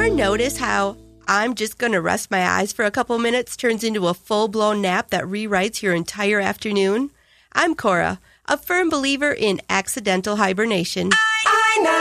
Ever notice how I'm just going to rest my eyes for a couple minutes turns into a full-blown nap that rewrites your entire afternoon? I'm Cora, a firm believer in accidental hibernation. I know.